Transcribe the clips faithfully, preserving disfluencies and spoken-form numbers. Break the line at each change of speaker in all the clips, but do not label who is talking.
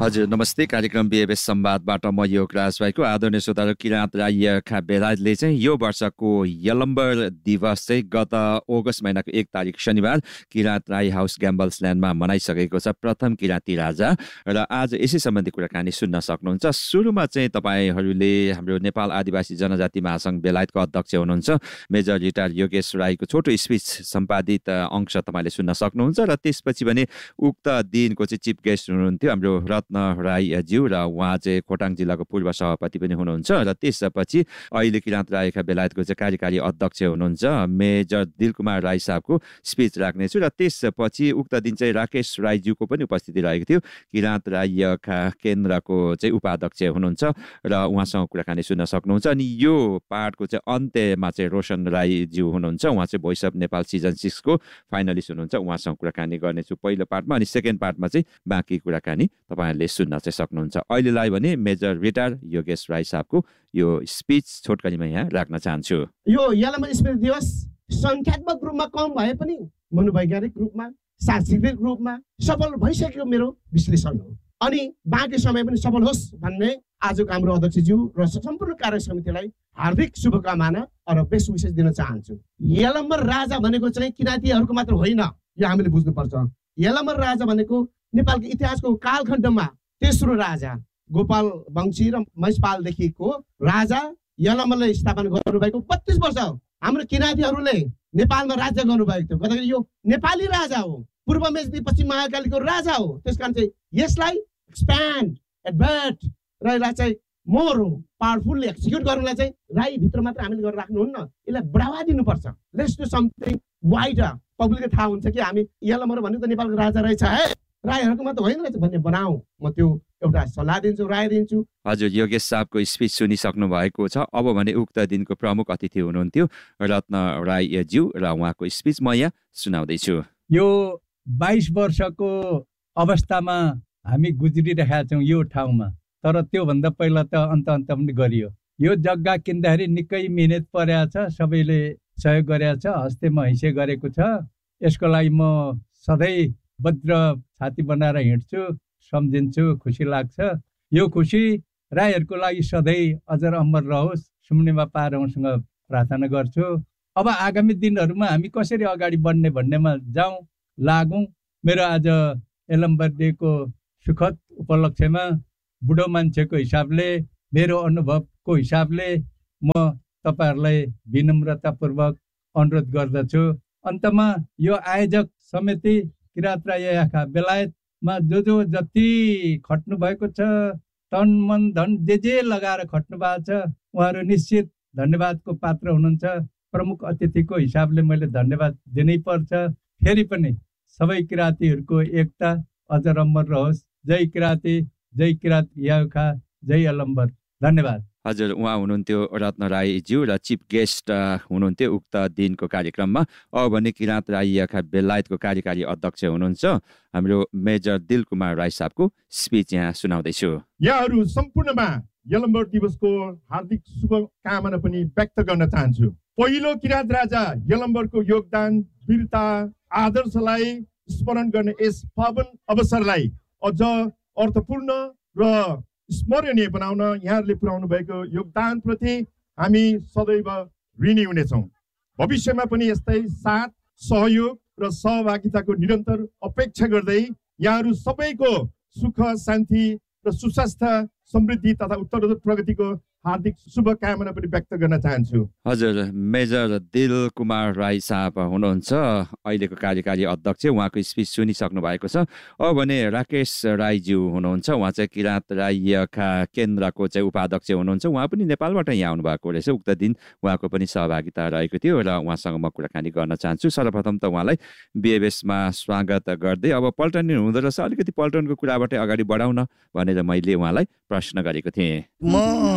हजुर नमस्ते। कार्यक्रम बिहेबेस संवादबाट म योगराज भाइको आदरणीय श्रोताहरू, किराँत राईका बेलायतले चाहिँ यो वर्षको यलम्बर दिवस चाहिँ गत अगस्त महिनाको एक तारिक शनिबार किराँत राई हाउस ग्याम्बल्स ल्यान्डमा मनाइसकेको छ, प्रथम किराँती राजा। र आज यसै सम्बन्धी कुराकानी सुन्न सक्नुहुन्छ। सुरुमा चाहिँ तपाईँहरूले हाम्रो नेपाल आदिवासी जनजाति महासङ्घ बेलायतको अध्यक्ष हुनुहुन्छ मेजर रिटायर योगेश राईको छोटो स्पिच सम्पादित अंश तपाईँले सुन्न सक्नुहुन्छ। र त्यसपछि भने उक्त दिनको चाहिँ चिफ गेस्ट हुनुहुन्थ्यो हाम्रो रत्न राईज्यू, र उहाँ चाहिँ खोटाङ जिल्लाको पूर्व सभापति पनि हुनुहुन्छ। र त्यसपछि अहिले किराँत राईका बेलायतको चाहिँ कार्यकारी अध्यक्ष हुनुहुन्छ मेजर दिलकुमार राई साहबको स्पिच राख्नेछु। र त्यसपछि उक्त दिन चाहिँ राकेश राईज्यूको पनि उपस्थिति रहेको थियो, किराँत राईका केन्द्रको चाहिँ उपाध्यक्ष हुनुहुन्छ, र उहाँसँग कुराकानी सुन्न सक्नुहुन्छ। अनि यो पार्टको चाहिँ अन्त्यमा चाहिँ रोशन राईज्यू हुनुहुन्छ, उहाँ चाहिँ voice of Nepal season सिक्सको finalist हुनुहुन्छ, उहाँसँग कुराकानी गर्नेछु पहिलो पार्टमा। अनि सेकेन्ड पार्टमा चाहिँ बाँकी कुराकानी तपाईँहरूले सुन्न चाहिँ सक्नुहुन्छ। अहिलेलाई भने मेजर रिटायर योगेश राई साहबको यो स्पिच छोटकरीमा यहाँ राख्न चाहन्छु।
यो यलम्बर स्मृति दिवस संख्यात्मक रूपमा कम भए पनि मनोवैज्ञानिक रूपमा सांस्कृतिक रूपमा सफल भइसकेको मेरो विश्लेषण हो। अनि बाँकी समय पनि सफल होस् भन्ने आजको हाम्रो अध्यक्षज्यू र सम्पूर्ण कार्य समितिलाई हार्दिक शुभकामना र बेस्ट विशेष दिन चाहन्छु। यलम्बर राजा भनेको चाहिँ किराँतीहरूको मात्र होइन, यो हामीले बुझ्नुपर्छ। यलम्बर राजा भनेको नेपालको इतिहासको कालखण्डमा तेस्रो राजा गोपाल वंशी र महिषपालदेखिको राजा यलम्बरले स्थापना गर्नुभएको बत्तीस वर्ष हाम्रो किराँतीहरूले नेपालमा राज्य गर्नुभएको थियो। कतै यो नेपाली राजा हो, पूर्व मेचदी पश्चिम महाकालीको राजा हो। त्यसकारण चाहिँ यसलाई एक्सप्यान्ड एडभर्ट र यसलाई चाहिँ मोर पावरफुल्ली एक्जिक्युट गर्नलाई चाहिँ राई भित्र मात्र हामीले गरेर राख्नुहुन्न, यसलाई बढावा दिनुपर्छ। Let's do something wider. पब्लिकलाई थाहा हुन्छ कि हामी यलम्बर भन्ने त नेपालको राजा रहेछ है, राईहरूको मात्र होइन रहेछ भन्ने बनाऊ। म त्यो एउटा सल्लाह दिन्छु, राय दिन्छु।
हजुर योगेश साहबको स्पिच सुनिसक्नु भएको छ। अब भने उक्त दिनको प्रमुख अतिथि हुनुहुन्थ्यो रत्न राईज्यू, र उहाँको स्पिच म यहाँ सुनाउँदैछु।
यो बाइस वर्षको अवस्थामा हामी गुज्रिरहेका छौँ यो ठाउँमा, तर त्योभन्दा पहिला त अन्त अन्त पनि गरियो। यो जग्गा किन्दाखेरि निकै मिहिनेत परेको छ, सबैले सहयोग गरेको छ, हस्तेमा हिँसे गरेको छ। यसको लागि म सधैँ वज्र छाती बनाएर हिँड्छु, सम्झिन्छु, खुसी लाग्छ। यो खुसी राईहरूको लागि सधैँ अजर अमर रहोस्, सुम्नेमा पारौँसँग प्रार्थना गर्छु। अब आगामी दिनहरूमा हामी कसरी अगाडि बढ्ने भन्नेमा जाउँ, लागौँ। मेरो आज यलम्बर डेको सुखद उपलक्ष्यमा बुढो मान्छेको हिसाबले, मेरो अनुभवको हिसाबले म तपाईँहरूलाई विनम्रतापूर्वक अनुरोध गर्दछु। अन्तमा यो आयोजक समिति किराँत राईका बेलायतमा जो जो जति खट्नु भएको छ, तन मन धन जे जे लगाएर खट्नु भएको छ, उहाँहरू निश्चित धन्यवादको पात्र हुनुहुन्छ। प्रमुख अतिथिको हिसाबले मैले धन्यवाद दिनै पर्छ। फेरि पनि सबै किराँतीहरूको एकता अजर अमर रहोस्। जय किराँती, जय किराँत याखा, जय यलम्बर। धन्यवाद।
हजुर उहाँ हुनुहुन्थ्यो रत्न राईज्यू र चिफ गेस्ट हुनुहुन्थ्यो उक्त दिनको कार्यक्रममा। अब भने किराँत राईका बेलायतको कार्यकारी अध्यक्ष हुनुहुन्छ हाम्रो मेजर दिलकुमार राई साहबको स्पिच यहाँ सुनाउँदैछु।
यहाँहरू सम्पूर्णमा यलम्बर दिवसको हार्दिक शुभकामना पनि व्यक्त गर्न चाहन्छु। पहिलो किराँत राजा यलम्बरको योगदान, वीरता, आदर्शलाई स्मरण गर्ने यस पावन अवसरलाई अझ अर्थपूर्ण र स्मरणीय बनाउन यहाँहरूले पुर्याउनु भएको योगदान प्रति हामी सदैव ऋणी हुनेछौँ। भविष्यमा पनि यस्तै साथ, सहयोग र सहभागिताको निरन्तर अपेक्षा गर्दै यहाँहरू सबैको सुख, शान्ति र सुस्वास्थ्य, समृद्धि तथा उत्तरोत्तर प्रगतिको हार्दिक शुभकामना पनि व्यक्त गर्न चाहन्छु।
हजुर मेजर दिल कुमार राई साहब हुनुहुन्छ अहिलेको कार्यकारी अध्यक्ष, उहाँको स्पिच सुनिसक्नु भएको छ। अब भने राकेश राईज्यू हुनुहुन्छ, उहाँ चाहिँ किराँत राईका केन्द्रको चाहिँ उपाध्यक्ष हुनुहुन्छ। उहाँ पनि नेपालबाट यहाँ आउनुभएको रहेछ। उक्त दिन उहाँको पनि सहभागिता रहेको थियो र उहाँसँग म कुराकानी गर्न चाहन्छु। सर्वप्रथम त उहाँलाई बिएबएसमा स्वागत गर्दै अब पल्टन हुँदो रहेछ, अलिकति पल्टनको कुराबाटै अगाडि बढाउन भनेर मैले उहाँलाई प्रश्न गरेको थिएँ।
म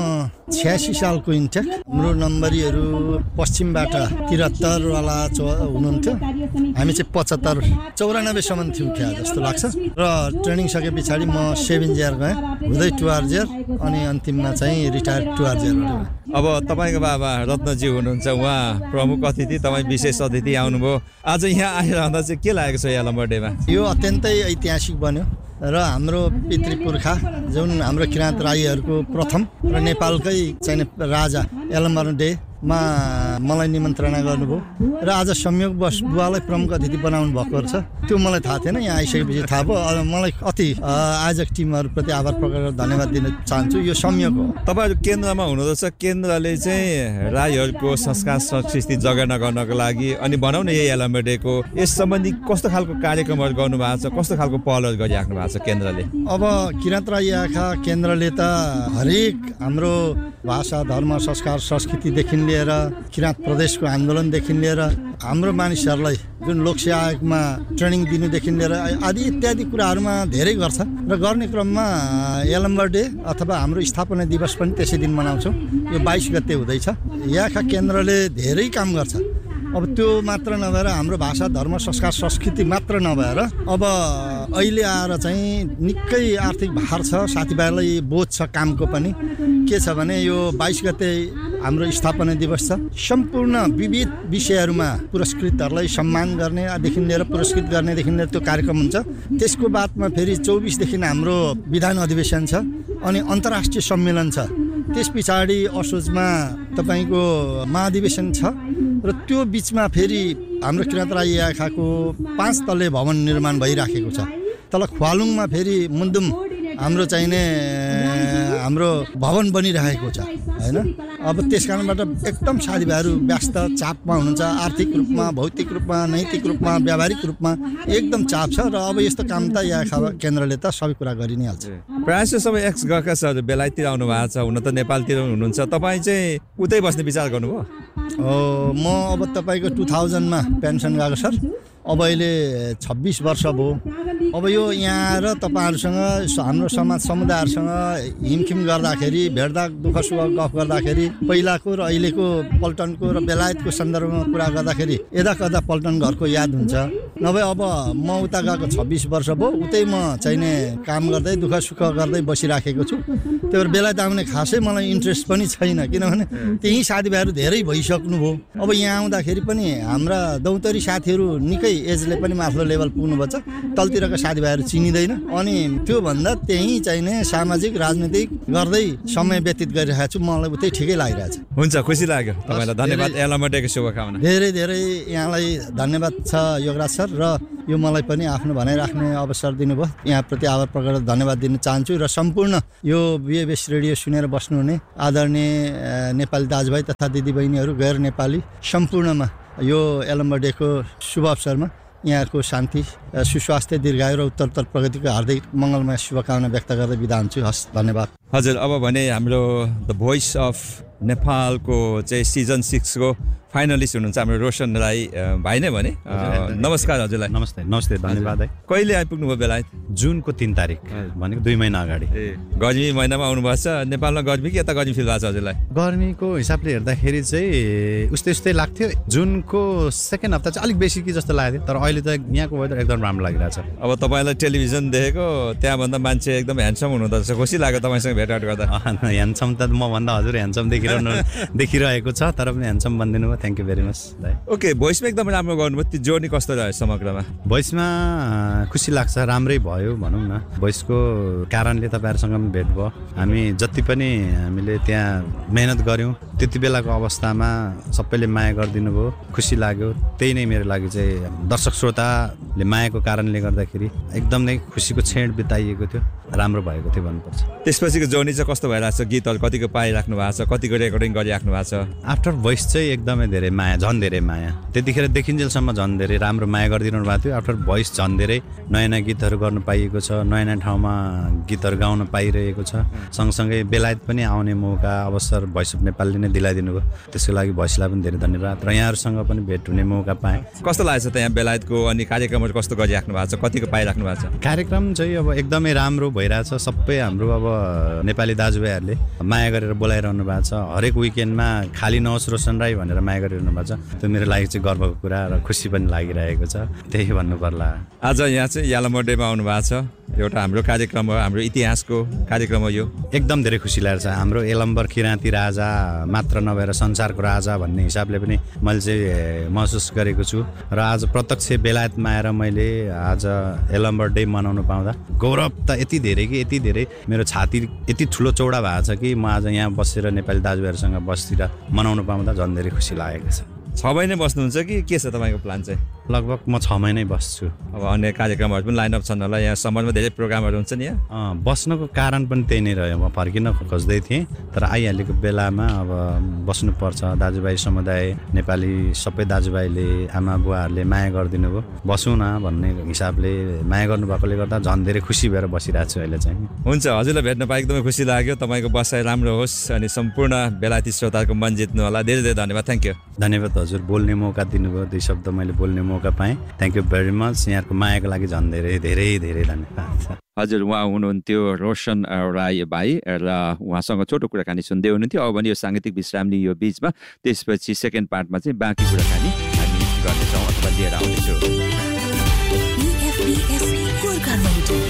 छ्यासी सालको इन्टेक, हाम्रो नम्बरीहरू पश्चिमबाट त्रिहत्तरवाला चौ हुनुहुन्थ्यो, हामी चाहिँ पचहत्तर चौरानब्बेसम्म थियौँ क्या जस्तो लाग्छ। र ट्रेनिङ सके पछाडि म सेभेन जियर गएँ, हुँदै टुआर जियर, अनि अन्तिममा चाहिँ रिटायर टुआर जियर।
अब तपाईँको बाबा रत्नजी हुनुहुन्छ, उहाँ प्रमुख अतिथि, तपाईँ विशेष अतिथि आउनुभयो। आज यहाँ आइरहँदा चाहिँ के लागेको छ यलम्बर डेमा?
यो अत्यन्तै ऐतिहासिक बन्यो। र हाम्रो पितृपुर्खा जुन हाम्रो किराँत राईहरूको प्रथम र नेपालकै चाहिँ राजा यलम्बर डेमा मलाई निमन्त्रणा गर्नुभयो र आज संयोगवश बुवालाई प्रमुख अतिथि बनाउनु भएको रहेछ। त्यो मलाई थाहा थिएन, यहाँ आइसकेपछि थाहा भयो। मलाई अति आयोजक टिमहरूप्रति आभार प्रकट गरेर धन्यवाद दिन चाहन्छु। यो संयोग हो।
तपाईँहरू केन्द्रमा हुनुहुँदो छ, केन्द्रले चाहिँ राईहरूको संस्कार संस्कृति जगेर्ना गर्नको लागि अनि भनौँ न यही यलम्बर डेको यस सम्बन्धी कस्तो खालको कार्यक्रमहरू गर्नुभएको छ, कस्तो खालको पहलहरू गरिराख्नु भएको छ केन्द्रले?
अब किराँत राई आँखा केन्द्रले त हरेक हाम्रो भाषा धर्म संस्कार संस्कृतिदेखि लिएर किराँत प्रदेशको आन्दोलनदेखि लिएर हाम्रो मानिसहरूलाई जुन लोकसेवा आयोगमा ट्रेनिङ दिनुदेखि लिएर आदि इत्यादि कुराहरूमा धेरै गर्छ र गर्ने क्रममा यलम्बर डे अथवा हाम्रो स्थापना दिवस पनि त्यसै दिन मनाउँछौँ। यो बाइस गते हुँदैछ। याखा केन्द्रले धेरै काम गर्छ। अब त्यो मात्र नभएर हाम्रो भाषा धर्म संस्कार संस्कृति मात्र नभएर अब अहिले आएर चाहिँ निकै आर्थिक भार छ, साथीभाइलाई बोझ छ कामको पनि। के छ भने यो बाइस गते हाम्रो स्थापना दिवस छ। सम्पूर्ण विविध विषयहरूमा पुरस्कृतहरूलाई सम्मान गर्नेदेखि लिएर पुरस्कृत गर्नेदेखि लिएर त्यो कार्यक्रम हुन्छ। त्यसको बादमा फेरि चौबिसदेखि हाम्रो विधान अधिवेशन छ अनि अन्तर्राष्ट्रिय सम्मेलन छ। त्यस पछाडि असोजमा तपाईँको महाधिवेशन छ र त्यो बिचमा फेरि हाम्रो किराँत राई आँखाको पाँच तल्ले भवन निर्माण भइराखेको छ। तल ख्वालुङमा फेरि मुन्दुम हाम्रो चाहिने हाम्रो भवन बनिरहेको छ हैन। अब त्यस कारणबाट एकदम साथीभाइहरू व्यस्त चापमा हुनुहुन्छ, आर्थिक रूपमा, भौतिक रूपमा, नैतिक रूपमा, व्यावहारिक रूपमा एकदम चाप छ। र अब यस्तो काम त यहाँ केन्द्रले त सबै कुरा गरि नै हाल्छ।
प्रायः जस्तो सबै एक्स गएका छ, बेलायततिर आउनु भएको छ, हुन त नेपालतिर हुनुहुन्छ। तपाईँ चाहिँ उतै बस्ने विचार गर्नुभयो?
म अब तपाईँको टु थाउजन्डमा पेन्सन गएको सर। अब अहिले छब्बिस वर्ष भयो। अब यो यहाँ र तपाईँहरूसँग हाम्रो समाज समुदायहरूसँग हिमखिम गर्दाखेरि भेट्दा दुःख सुख गफ गर्दाखेरि पहिलाको र अहिलेको पल्टनको र बेलायतको सन्दर्भमा कुरा गर्दाखेरि यदा कदा पल्टन घरको याद हुन्छ। नभए अब म उता गएको छब्बिस वर्ष भयो, उतै म चाहिने काम गर्दै दुःख सुख गर्दै बसिराखेको छु। त्यो भएर बेलायत आउने खासै मलाई इन्ट्रेस्ट पनि छैन, किनभने त्यही साथीभाइहरू धेरै भइसक्नुभयो। अब यहाँ आउँदाखेरि पनि हाम्रा दौतरी साथीहरू निकै एजले पनि माथिल्लो लेभल पुग्नुभएको छ, तलतिरका साथीभाइहरू चिनिँदैन। अनि त्योभन्दा त्यहीँ चाहिने सामाजिक राजनीतिक गर्दै समय व्यतीत गरिरहेको छु। मलाई उतै ठिकै लागिरहेछ।
हुन्छ, खुसी लाग्यो। तपाईँलाई धन्यवाद। यलम्बर डेको शुभकामना।
धेरै धेरै यहाँलाई धन्यवाद छ योगराज सर, र यो मलाई पनि आफ्नो भनाइराख्ने अवसर दिनुभयो। यहाँप्रति आभार प्रकट धन्यवाद दिन चाहन्छु। र सम्पूर्ण यो बिएबएस रेडियो सुनेर बस्नुहुने आदरणीय नेपाली दाजुभाइ तथा दिदीबहिनीहरू, गैर नेपाली सम्पूर्णमा यो यलम्बर डेको शुभ अवसरमा यहाँहरूको शान्ति, सुस्वास्थ्य, दीर्घायु र उत्तरोत्तर प्रगतिको हार्दिक मङ्गलमय शुभकामना व्यक्त गर्दै बिदा हुन्छु। हस्, धन्यवाद।
हजुर, अब भने हाम्रो द भोइस अफ नेपालको चाहिँ सिजन सिक्सको फाइनलिस्ट हुनुहुन्छ हाम्रो रोशन राई भाइ नै भने। नमस्कार हजुरलाई।
नमस्ते। नमस्ते, धन्यवाद है।
कहिले आइपुग्नु भयो बेलायत?
जुनको तिन तारिक भनेको दुई महिना अगाडि।
गर्मी महिनामा आउनुभएको छ। नेपालमा गर्मी कि यता गर्मी फिल भएको छ हजुरलाई?
गर्मीको हिसाबले हेर्दाखेरि चाहिँ उस्तै उस्तै लाग्थ्यो। जुनको सेकेन्ड हप्ता चाहिँ अलिक बेसी कि जस्तो लाग्थ्यो, तर अहिले त यहाँको वेदर एकदम राम्रो लागिरहेको छ।
अब तपाईँलाई टेलिभिजन देखेको त्यहाँभन्दा मान्छे एकदम ह्यान्डसम हुनुहुँदो रहेछ, खुसी लाग्यो तपाईँसँग भेटघाट गर्दा।
ह्यान्डसम त मभन्दा हजुर ह्यान्डसम देखिरहनु देखिरहेको छ, तर पनि ह्यान्डसम बनिदिनु भयो। Thank you very much.
Okay, भोइसमा एकदम राम्रो गर्नुभयो। त्यो जोर्नी कस्तो रह्यो समग्रमा?
भोइसमा खुसी लाग्छ, राम्रै भयो भनौँ न। भोइसको कारणले तपाईँहरूसँग पनि भेट भयो। हामी जति पनि हामीले त्यहाँ मेहनत गऱ्यौँ, त्यति बेलाको अवस्थामा सबैले माया गरिदिनु भयो, खुसी लाग्यो। त्यही नै मेरो लागि चाहिँ दर्शक श्रोताले मायाको कारणले गर्दाखेरि एकदम नै खुसीको क्षण बिताइएको थियो, राम्रो भएको थियो भन्नुपर्छ।
त्यसपछिको जर्नी चाहिँ कस्तो भइरहेको छ? गीतहरू कतिको पाइराख्नु भएको छ, कतिको रेकर्डिङ गरिराख्नु भएको छ?
आफ्टर भोइस चाहिँ एकदमै धेरै माया, झन् धेरै माया। त्यतिखेर देखिन्जेलसम्म झन् धेरै राम्रो माया गरिदिनु भएको थियो। आफ्टर भोइस झन् धेरै नयाँ नयाँ गीतहरू गर्नु पाइएको छ, नयाँ नयाँ ठाउँमा गीतहरू गाउन पाइरहेको छ। सँगसँगै बेलायत पनि आउने मौका अवसर भोइस अफ नेपालले नै दिलाइदिनु भयो, त्यसको लागि भोइसलाई पनि धेरै धन्यवाद। र यहाँहरूसँग पनि भेट हुने मौका पाएँ।
कस्तो लागेको छ त्यहाँ बेलायतको? अनि कार्यक्रमहरू कस्तो गरिराख्नु भएको छ, कतिको पाइराख्नु भएको छ?
कार्यक्रम चाहिँ अब एकदमै राम्रो भइरहेछ। सबै हाम्रो अब नेपाली दाजुभाइहरूले माया गरेर बोलाइरहनु भएको छ। हरेक विकेन्डमा खाली नहोस् रोशन राई भनेर माया माया गरिरहनु भएको छ त्यो मेरो लागि चाहिँ गर्वको कुरा र खुसी पनि लागिरहेको छ त्यही भन्नु पर्ला।
आज यहाँ चाहिँ यलम्बर डेमा आउनु भएको छ एउटा हाम्रो कार्यक्रम हो हाम्रो इतिहासको कार्यक्रम हो यो
एकदम धेरै खुसी लागेको छ। हाम्रो यलम्बर किराँती राजा मात्र नभएर संसारको राजा भन्ने हिसाबले पनि मैले चाहिँ महसुस गरेको छु र आज प्रत्यक्ष बेलायतमा आएर मैले आज यलम्बर डे मनाउनु पाउँदा गौरव त यति धेरै कि यति धेरै मेरो छाती यति ठुलो चौडा भएको छ कि म आज यहाँ बसेर नेपाली दाजुभाइहरूसँग बसेर मनाउनु पाउँदा झन् धेरै खुसी लागेको छ।
छ महिना बस्नुहुन्छ कि के छ तपाईँको प्लान चाहिँ?
लगभग म छ महिनै बस्छु।
अब अन्य कार्यक्रमहरू पनि लाइनअप छन् होला यहाँ समरमा धेरै प्रोग्रामहरू हुन्छ नि यहाँ?
बस्नको कारण पनि त्यही नै रह्यो। म फर्किन खोज्दै थिएँ तर आइहालेको बेलामा अब बस्नुपर्छ दाजुभाइ समुदाय नेपाली सबै दाजुभाइले आमा बुवाहरूले माया गरिदिनु भयो बसौँ न भन्ने हिसाबले माया गर्नुभएकोले गर्दा झन् धेरै खुसी भएर बसिरहेको छु अहिले चाहिँ।
हुन्छ हजुरलाई भेट्न पाए एकदमै खुसी लाग्यो। तपाईँको बसाइ राम्रो होस् अनि सम्पूर्ण बेलायती श्रोताहरूको मन जित्नु होला। धेरै धेरै धन्यवाद। Thank you.
धन्यवाद हजुर बोल्ने मौका दिनुभयो दुई शब्द मैले बोल्ने मौका पाएँ थ्याङ्क यू भेरी मच। यहाँको मायाको लागि झन् धेरै धेरै धेरै धन्यवाद।
हजुर उहाँ हुनुहुन्थ्यो रोशन राई भाइ र उहाँसँग छोटो कुराकानी सुन्दै हुनुहुन्थ्यो। अब भने यो साङ्गीतिक विश्राम लियो बिचमा त्यसपछि सेकेन्ड पार्टमा चाहिँ बाँकी कुराकानी हामी गर्नेछौँ अथवा लिएर आउनेछौँ।